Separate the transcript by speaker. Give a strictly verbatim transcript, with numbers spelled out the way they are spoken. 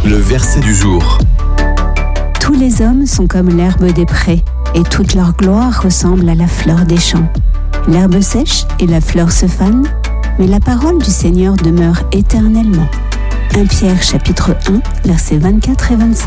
Speaker 1: Le verset du jour.
Speaker 2: Tous les hommes sont comme l'herbe des prés, et toute leur gloire ressemble à la fleur des champs. L'herbe sèche et la fleur se fanent, mais la parole du Seigneur demeure éternellement. premier Pierre chapitre un, versets vingt-quatre et vingt-cinq.